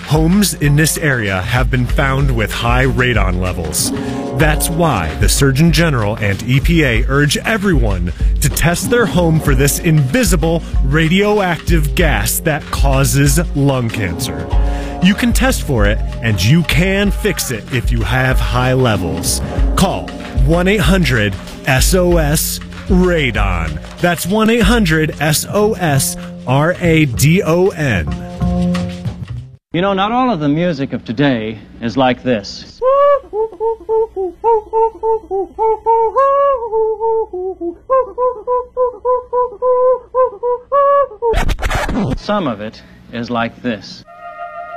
Homes in this area have been found with high radon levels. That's why the Surgeon General and EPA urge everyone to test their home for this invisible radioactive gas that causes lung cancer. You can test for it, and you can fix it if you have high levels. Call 1-800-SOS-RADON. That's 1-800-SOS-RADON. You know, not all of the music of today is like this. Some of it is like this.